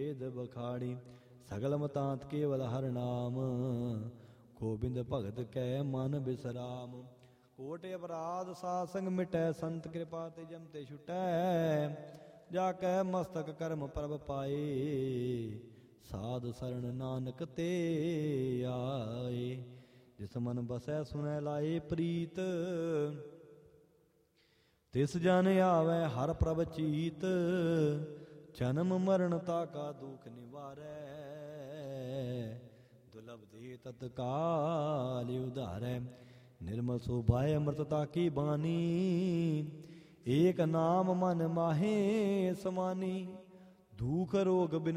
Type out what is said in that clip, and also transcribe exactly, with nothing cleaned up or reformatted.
ਵੇਦ ਬਖਾੜੀ। ਸਗਲ ਮਤਾਂਤ ਕੇਵਲ ਹਰਿ ਨਾਮ, ਗੋਬਿੰਦ ਭਗਤ ਕੈ ਮਨ ਬਿਸਰਾਮ। ਕੋਟ ਅਪਰਾਧ ਸਾਧ ਸੰਗ ਮਿਟੈ, ਸੰਤ ਕਿਰਪਾ ਤੇ ਜਮ ਤੇ ਛੁਟੈ। ਜਾ ਕੈ ਮਸਤਕ ਕਰਮ ਪ੍ਰਭ ਪਾਏ, ਸਾਧ ਸਰਣ ਨਾਨਕ ਤੇ ਆਏ। ਜਿਸ ਮਨ ਬਸੈ ਸੁਨੈ ਲਾਏ ਪ੍ਰੀਤ, ਤਿਸ ਜਨ ਆਵੈ ਹਰ ਪ੍ਰਭ ਚੀਤ। ਜਨਮ ਮਰਨ ਤਾਕਾ ਦੁਖ ਨਿਵਾਰੈ, ਦੁਲਭ ਦੇ ਤਤਕਾਲ ਉਧਾਰੈ। ਨਿਰਮਲ ਸੁਭਾਇ ਅੰਮ੍ਰਿਤਤਾ ਕੀ ਬਾਣੀ, ਏਕ ਨਾਮ ਮਨ ਮਾਹੇ ਸਮਾਨੀ। ਦੁਖ ਰੋਗ ਬਿਨ